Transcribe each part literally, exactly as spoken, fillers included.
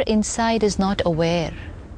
inside is not aware.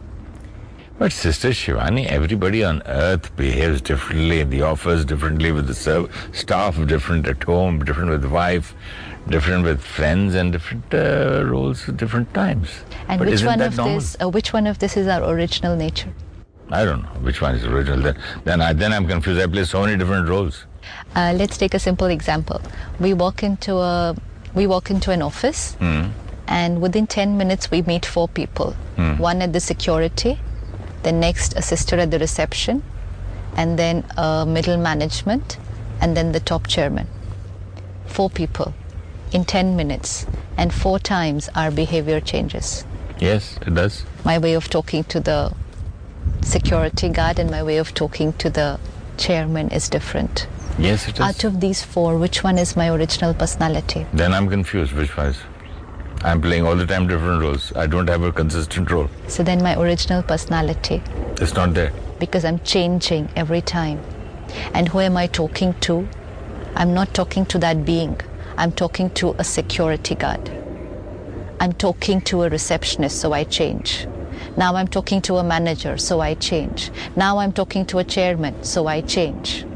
But Sister Shivani, everybody on earth behaves differently in the office, differently with the serv- staff, different at home, different with wife, different with friends, and different uh, roles at different times. And but which isn't one that of normal? this? Uh, which one of this is our original nature? I don't know which one is original. Then, then, I, then I'm confused. I play so many different roles. Uh, let's take a simple example. We walk into a we walk into an office, Mm. and within ten minutes we meet four people. Mm. One at the security, the next a sister at the reception, and then a middle management, and then the top chairman. Four people in ten minutes, and four times our behavior changes. Yes, it does. My way of talking to the security guard and my way of talking to the chairman is different. Yes, it is. Out of these four, which one is my original personality? Then I'm confused. Which one is? I'm playing all the time different roles. I don't have a consistent role. So then my original personality, It's not there. because I'm changing every time. And who am I talking to? I'm not talking to that being. I'm talking to a security guard. I'm talking to a receptionist, so I change. Now I'm talking to a manager, so I change. Now I'm talking to a chairman, so I change.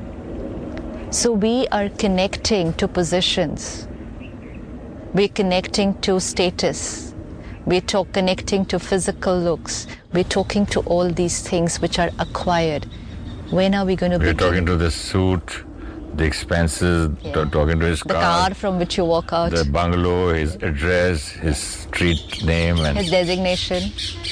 So we are connecting to positions. We're connecting to status. We're talk, connecting to physical looks. We're talking to all these things which are acquired. When are we going to We're begin? talking to the suit, the expenses, Yeah. t- talking to his The car, car from which you walk out, the bungalow, his address, his street name, and. his designation.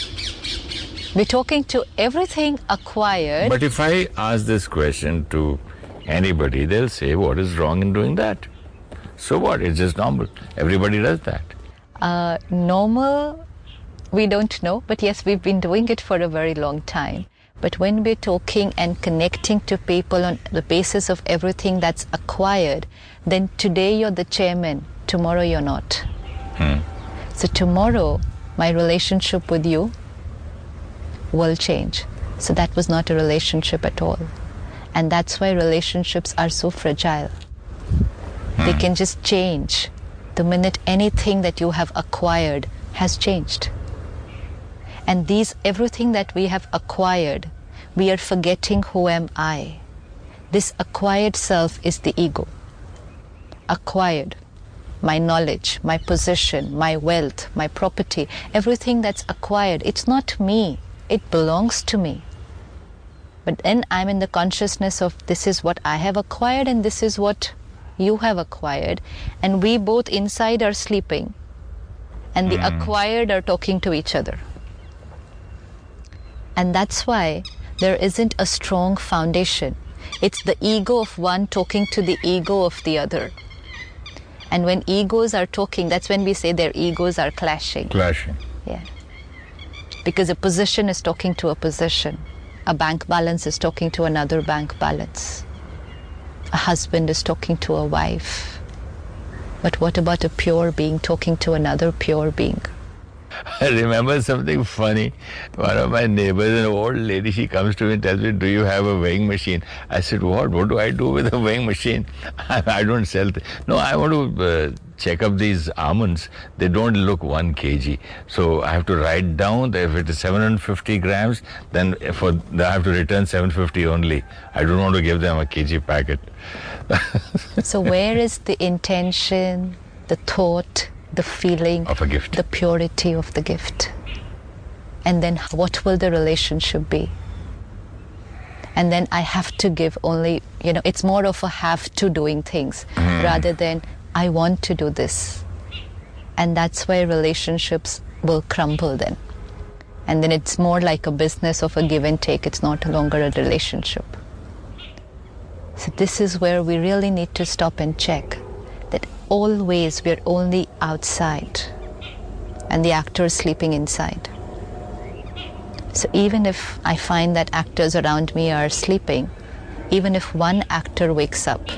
We're talking to everything acquired. But if I ask this question to anybody, they'll say, "What is wrong in doing that?" So what? It's just normal. Everybody does that. Uh, normal, we don't know, but yes, we've been doing it for a very long time. But when we're talking and connecting to people on the basis of everything that's acquired, then today you're the chairman, tomorrow you're not. Hmm. So tomorrow, my relationship with you will change. So that was not a relationship at all. And that's why relationships are so fragile. They can just change the minute anything that you have acquired has changed. And these, everything that we have acquired, we are forgetting who am I. This acquired self is the ego. Acquired. My knowledge, my position, my wealth, my property, everything that's acquired, it's not me. It belongs to me. But then I'm in the consciousness of this is what I have acquired and this is what you have acquired. And we both inside are sleeping. And the Mm. acquired are talking to each other. And that's why there isn't a strong foundation. It's the ego of one talking to the ego of the other. And when egos are talking, that's when we say their egos are clashing. Clashing. Yeah. Because a position is talking to a position. A bank balance is talking to another bank balance. A husband is talking to a wife. But what about a pure being talking to another pure being? I remember something funny. One of my neighbors, an old lady, she comes to me and tells me, "Do you have a weighing machine?" I said, "What? What do I do with a weighing machine? I, I don't sell." Th- no, I want to uh, check up these almonds. They don't look one kilogram. So I have to write down that if it is seven hundred fifty grams, then for I have to return seven hundred fifty only. I don't want to give them a kg packet. So where is the intention, the thought, the feeling Of a gift. the purity of the gift? And then what will the relationship be? And then I have to give only, you know, it's more of a have to doing things Mm. rather than I want to do this. And that's why relationships will crumble then. And then it's more like a business of a give and take. It's not longer a relationship. So this is where we really need to stop and check that always we're only outside and the actor is sleeping inside. So even if I find that actors around me are sleeping, even if one actor wakes up,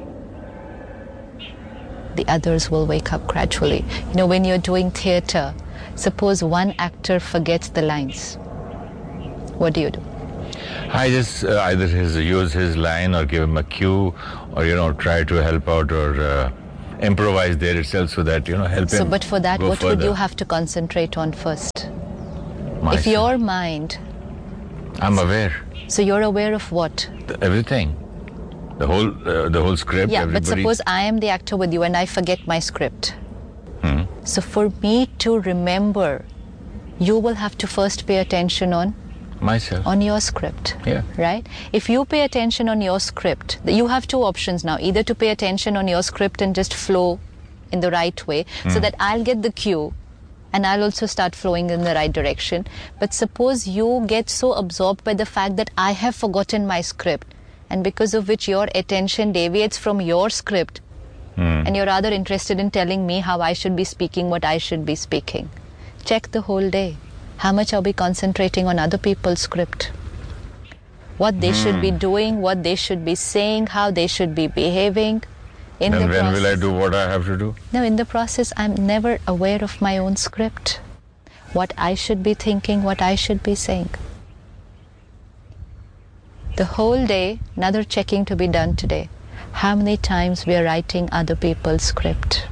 the others will wake up gradually. You know, when you're doing theater, suppose one actor forgets the lines. What do you do? I just uh, either his, use his line or give him a cue, or you know try to help out or uh, improvise there itself so that, you know, help So, him but for that, go what would further. you have to concentrate on first? Myself. If your mind, I'm aware. so you're aware of what? The- everything. The whole, uh, the whole script. Yeah, but everybody. suppose I am the actor with you and I forget my script. Hmm. So for me to remember, you will have to first pay attention on Myself. on your script. Yeah. Right? If you pay attention on your script, you have two options now. Either to pay attention on your script and just flow in the right way so that I'll get the cue and I'll also start flowing in the right direction. But suppose you get so absorbed by the fact that I have forgotten my script, and because of which your attention deviates from your script, Hmm. and you're rather interested in telling me how I should be speaking what I should be speaking. Check the whole day. How much are we concentrating on other people's script? What they should be doing, what they should be saying, how they should be behaving. In Then the when process, will I do what I have to do? No, in the process, I'm never aware of my own script. What I should be thinking, what I should be saying. The whole day, another checking to be done today. How many times we are writing other people's script?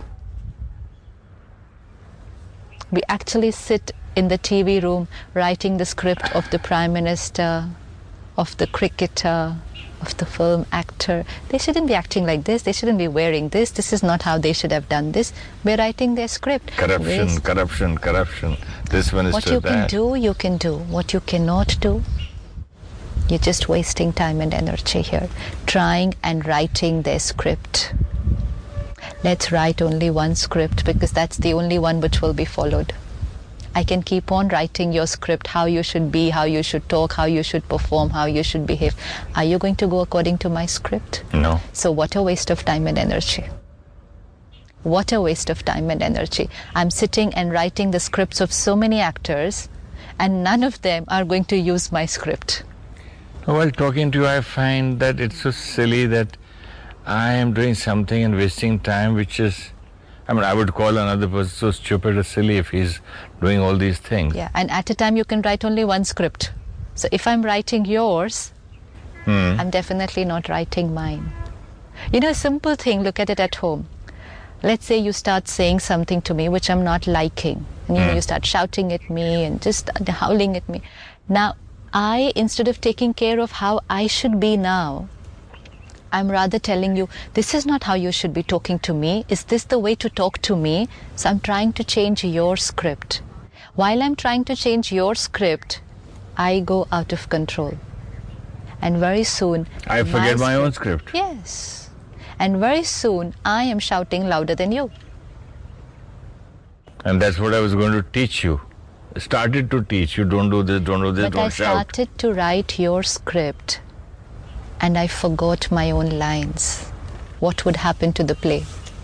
We actually sit in the T V room writing the script of the Prime Minister, of the cricketer, of the film actor. They shouldn't be acting like this. They shouldn't be wearing this. This is not how they should have done this. We're writing their script. Corruption, Waste. corruption, corruption. This minister, What you can that. do, you can do. What you cannot do, you're just wasting time and energy here, trying and writing their script. Let's write only one script because that's the only one which will be followed. I can keep on writing your script, how you should be, how you should talk, how you should perform, how you should behave. Are you going to go according to my script? No. So what a waste of time and energy. What a waste of time and energy. I'm sitting and writing the scripts of so many actors and none of them are going to use my script. While talking to you, I find that it's so silly that I am doing something and wasting time, which is, I mean, I would call another person so stupid or silly if he's doing all these things. Yeah, and at a time you can write only one script. So if I'm writing yours, Hmm. I'm definitely not writing mine. You know, a simple thing, look at it at home. Let's say you start saying something to me which I'm not liking. And you know, you start shouting at me and just howling at me. Now, I, instead of taking care of how I should be now, I'm rather telling you, this is not how you should be talking to me. Is this the way to talk to me? So I'm trying to change your script. While I'm trying to change your script, I go out of control. And very soon... I forget my own script- script. Yes. And very soon, I am shouting louder than you. And that's what I was going to teach you. Started to teach you, don't do this, don't do this, But don't I shout. started to write your script and I forgot my own lines. What would happen to the play?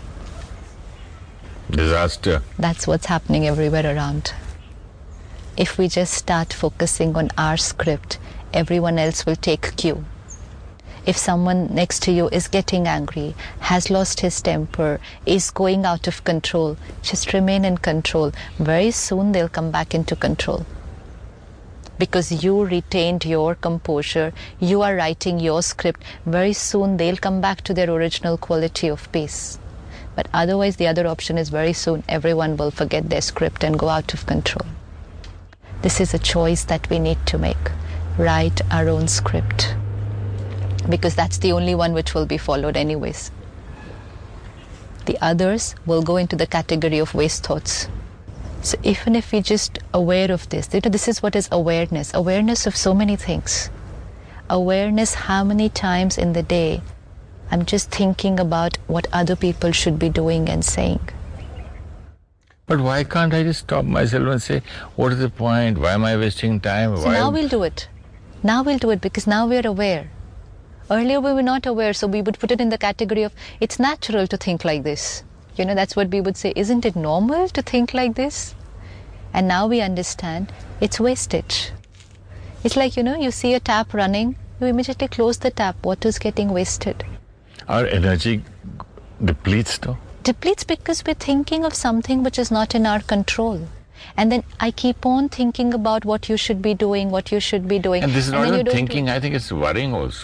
Disaster. That's what's happening everywhere around. If we just start focusing on our script, everyone else will take cue. If someone next to you is getting angry, has lost his temper, is going out of control, just remain in control. Very soon they'll come back into control. Because you retained your composure, you are writing your script, very soon they'll come back to their original quality of peace. But otherwise, the other option is very soon everyone will forget their script and go out of control. This is a choice that we need to make. Write our own script. Because that's the only one which will be followed anyways. The others will go into the category of waste thoughts. So even if we're just aware of this, you know, this is what is awareness. Awareness of so many things. Awareness how many times in the day I'm just thinking about what other people should be doing and saying. But why can't I just stop myself and say, what is the point? Why am I wasting time? So why now we'll do it. Now we'll do it because now we're aware. Earlier we were not aware, so we would put it in the category of, it's natural to think like this. You know, that's what we would say, isn't it normal to think like this? And now we understand, it's wastage. It's like, you know, you see a tap running, you immediately close the tap, water's getting wasted. Our energy depletes, though. Depletes because we're thinking of something which is not in our control. And then I keep on thinking about what you should be doing, what you should be doing. And this is And not then you even don't do thinking, I think it's worrying also.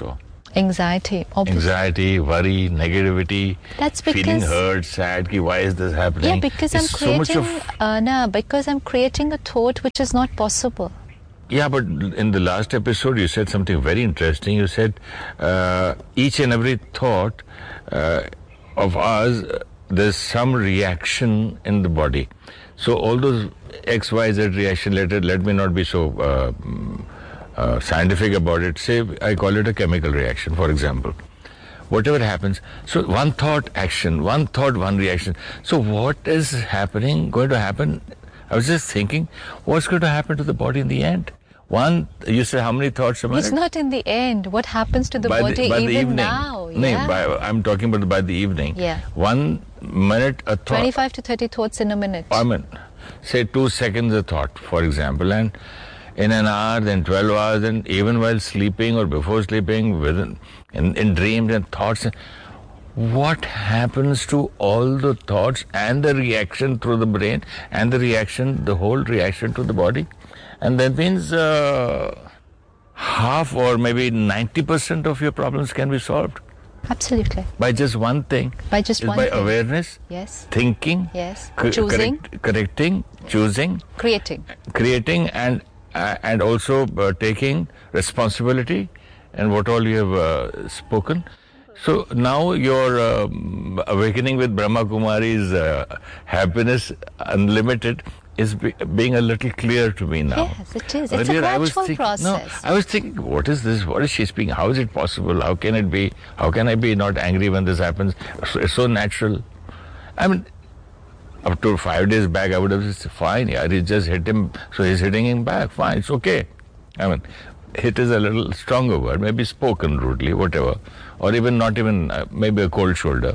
Anxiety. Obviously. Anxiety, worry, negativity, That's because feeling hurt, sad. Ki, why is this happening? Yeah, because It's I'm so much creating. of, uh, nah, because I'm creating a thought which is not possible. yeah, but in the last episode, you said something very interesting. You said uh, each and every thought uh, of ours, uh, there's some reaction in the body. So all those X, Y, Z reaction, let, it, let me not be so uh, uh, scientific about it. Say, I call it a chemical reaction, for example. Whatever happens, so one thought, action, one thought, one reaction. So what is happening, going to happen? I was just thinking, what's going to happen to the body in the end? One, you say how many thoughts a minute? It's not in the end. What happens to the by body the, by even the evening. now? No, Yeah. by, I'm talking about by the evening. Yeah. One minute a thought. twenty-five to thirty thoughts in a minute. I mean, say two seconds a thought, for example, and in an hour, then twelve hours, and even while sleeping or before sleeping, within in, in dreams and thoughts. What happens to all the thoughts and the reaction through the brain and the reaction, the whole reaction to the body? And that means uh, half or maybe ninety percent of your problems can be solved. Absolutely. By just one thing. By just Is one by thing. awareness, Yes. thinking, Yes. co- Choosing. correct- correcting, choosing, Creating. creating, and uh, and also uh, taking responsibility and what all you have uh, spoken. So now your um, awakening with Brahma Kumari's uh, happiness unlimited is be, being a little clear to me now. Yes, it is. It's a Earlier I was gradual think- process. No, I was thinking, what is this? What is she speaking? How is it possible? How can it be? How can I be not angry when this happens? So, it's so natural. I mean, up to five days back, I would have said, fine, yeah, he just hit him, so he's hitting him back. Fine, it's okay. I mean, hit is a little stronger word, maybe spoken rudely, whatever, or even not even, uh, maybe a cold shoulder.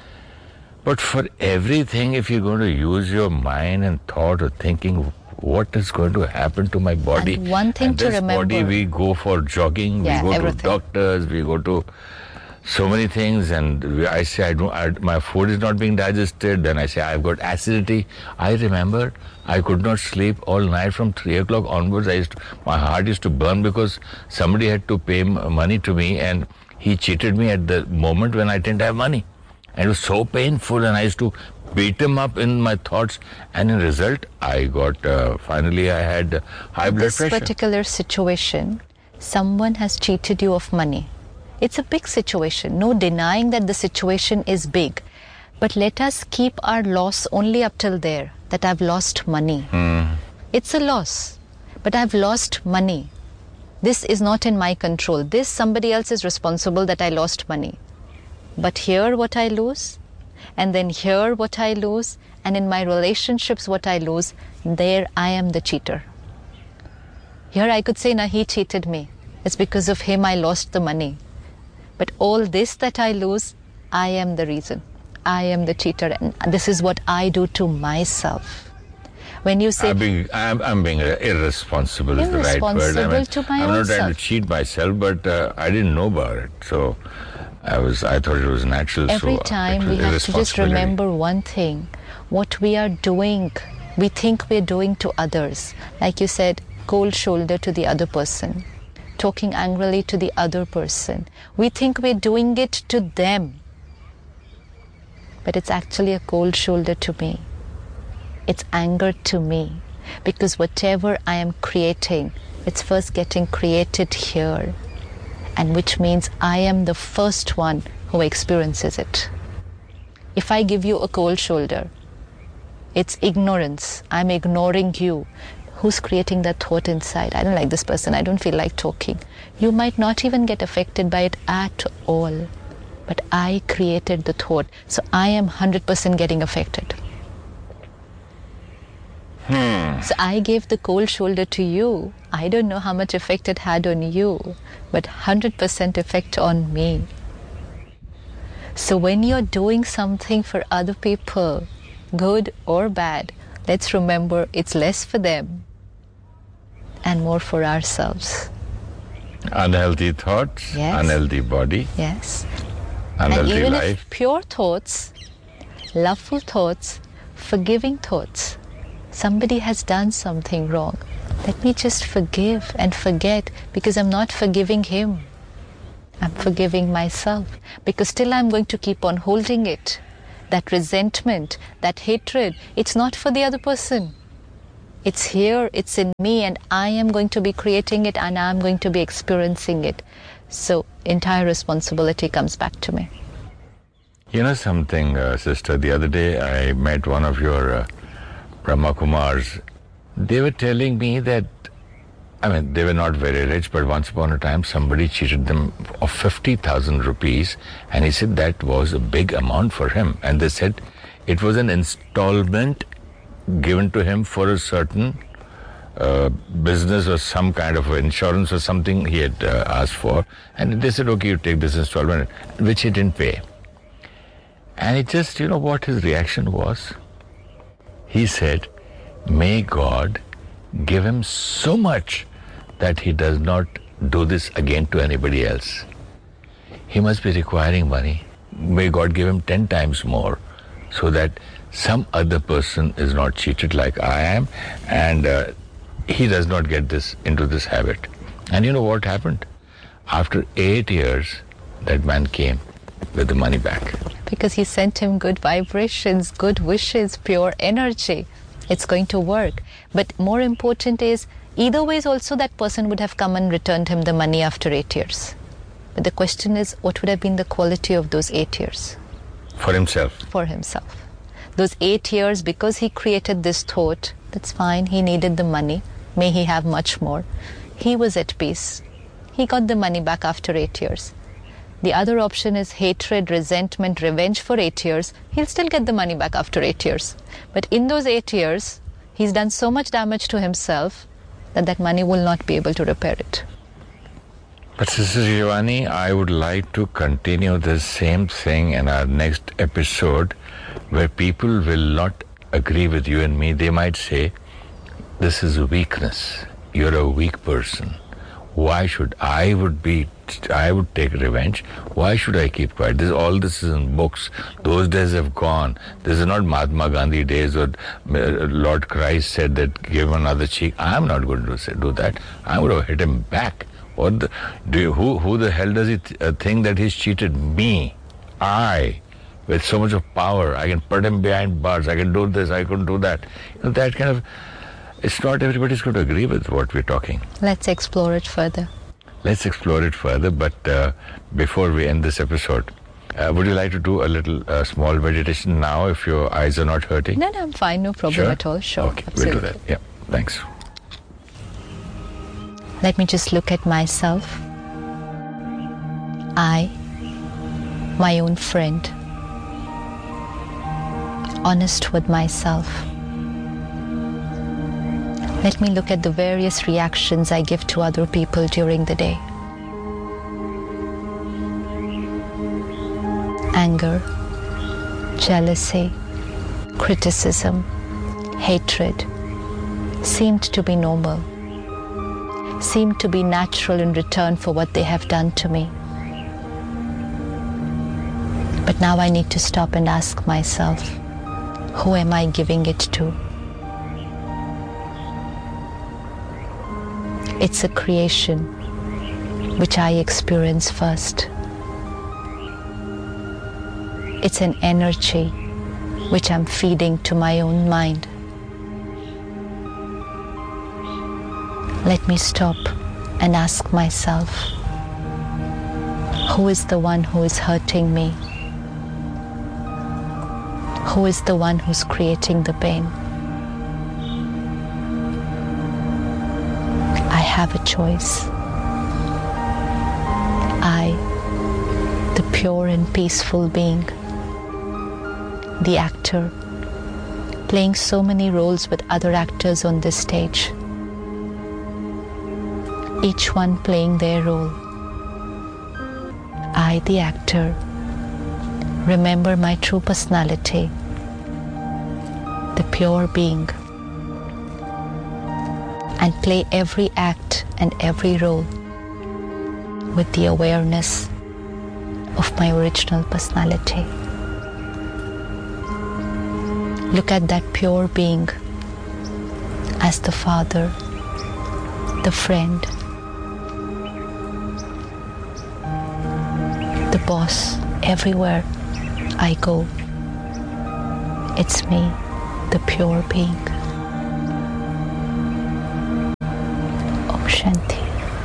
But for everything, if you're going to use your mind and thought or thinking, what is going to happen to my body? And one thing and to this remember- body, we go for jogging, Yeah, we go everything. to doctors, we go to so many things, and we- I say I don't, I, my food is not being digested. Then I say I've got acidity. I remember I could not sleep all night from three o'clock onwards. I used to, my heart used to burn because somebody had to pay m- money to me, and he cheated me at the moment when I didn't have money. And it was so painful, and I used to beat him up in my thoughts, and in result, I got, uh, finally I had high blood This pressure. particular situation, someone has cheated you of money. It's a big situation. No denying that the situation is big. But let us keep our loss only up till there, that I've lost money. Mm. It's a loss, but I've lost money. This is not in my control. This, somebody else is responsible that I lost money. But here what I lose, and then here what I lose, and in my relationships what I lose, there I am the cheater. Here I could say, nah, he cheated me. It's because of him I lost the money. But all this that I lose, I am the reason. I am the cheater, and this is what I do to myself. When you say, I'm being, I'm, I'm being irresponsible is the right word. I Irresponsible mean, to my I'm own not trying self. to cheat myself, but uh, I didn't know about it. So I was, I thought it was natural. every so time it we was have to just irresponsibility. remember one thing. What we are doing, we think we're doing to others. Like you said, cold shoulder to the other person, talking angrily to the other person. We think we're doing it to them. But it's actually a cold shoulder to me. It's anger to me. Because whatever I am creating, it's first getting created here. And which means I am the first one who experiences it. If I give you a cold shoulder, it's ignorance. I'm ignoring you. Who's creating that thought inside? I don't like this person. I don't feel like talking. You might not even get affected by it at all. But I created the thought. So I am one hundred percent getting affected. Hmm. So I gave the cold shoulder to you. I don't know how much effect it had on you, but one hundred percent effect on me. So when you're doing something for other people, good or bad, let's remember it's less for them and more for ourselves. Unhealthy thoughts, Yes. unhealthy body, Yes. unhealthy and even life. if pure thoughts, loveful thoughts, forgiving thoughts, somebody has done something wrong, let me just forgive and forget because I'm not forgiving him. I'm forgiving myself, because still I'm going to keep on holding it. That resentment, that hatred, it's not for the other person. It's here, it's in me, and I am going to be creating it, and I'm going to be experiencing it. So entire responsibility comes back to me. You know something, uh, sister, the other day I met one of your uh, Brahma Kumars. They were telling me that, I mean, they were not very rich, but once upon a time somebody cheated them of fifty thousand rupees, and he said that was a big amount for him. And they said it was an installment given to him for a certain uh, business or some kind of insurance or something he had uh, asked for. And they said, okay, you take this installment, which he didn't pay. And it just, you know what his reaction was? He said, may God give him so much that he does not do this again to anybody else. He must be requiring money. May God give him ten times more so that some other person is not cheated like I am, and uh, he does not get this into this habit. And you know what happened? After eight years, that man came with the money back. Because he sent him good vibrations, good wishes, pure energy. It's going to work. But more important is, either ways also that person would have come and returned him the money after eight years. But the question is, what would have been the quality of those eight years? For himself. For himself. Those eight years, because he created this thought, that's fine, he needed the money, may he have much more. He was at peace. He got the money back after eight years. The other option is hatred, resentment, revenge for eight years. He'll still get the money back after eight years. But in those eight years, he's done so much damage to himself that that money will not be able to repair it. But Sister Shivani, I would like to continue the same thing in our next episode, where people will not agree with you and me. They might say, this is a weakness. You're a weak person. Why should I would be, I would take revenge? Why should I keep quiet? This, all this is in books. Those days have gone. This is not Mahatma Gandhi days or Lord Christ said that give him another cheek. I'm not going to say, do that. I'm going to hit him back. What the, do you, who, who the hell does he th- uh, think that he's cheated me? I, with so much of power, I can put him behind bars. I can do this, I can do that. You know, that kind of, it's not everybody's going to agree with what we're talking. Let's explore it further. Let's explore it further, but uh, before we end this episode, uh, would you like to do a little uh, small meditation now if your eyes are not hurting? No, no, I'm fine, no problem Sure? at all. Sure, Okay, absolutely. we'll do that. Yeah, thanks. Let me just look at myself. I, my own friend, honest with myself. Let me look at the various reactions I give to other people during the day. Anger, jealousy, criticism, hatred seemed to be normal, seemed to be natural in return for what they have done to me. But now I need to stop and ask myself, who am I giving it to? It's a creation which I experience first. It's an energy which I'm feeding to my own mind. Let me stop and ask myself, who is the one who is hurting me? Who is the one who's creating the pain? I have a choice. I, the pure and peaceful being, the actor, playing so many roles with other actors on this stage, each one playing their role. I, the actor, remember my true personality, the pure being, and play every act and every role with the awareness of my original personality. Look at that pure being as the father, the friend, boss everywhere I go. It's me, the pure being. Om Shanti.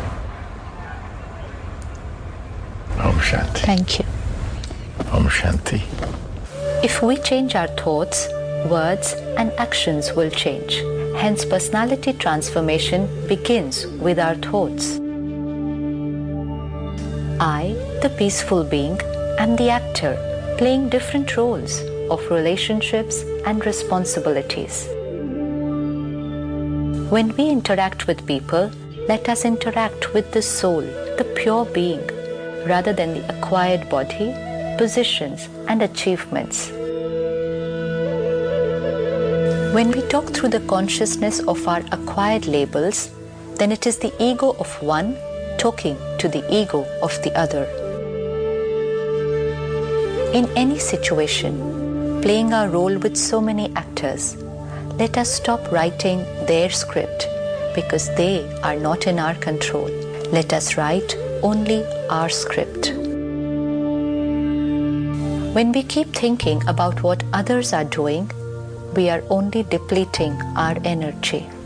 Om Shanti. Thank you. Om Shanti. If we change our thoughts, words and actions will change. Hence, personality transformation begins with our thoughts. I, the peaceful being, am the actor, playing different roles of relationships and responsibilities. When we interact with people, let us interact with the soul, the pure being, rather than the acquired body, positions and achievements. When we talk through the consciousness of our acquired labels, then it is the ego of one talking to the ego of the other. In any situation, playing our role with so many actors, let us stop writing their script because they are not in our control. Let us write only our script. When we keep thinking about what others are doing, we are only depleting our energy.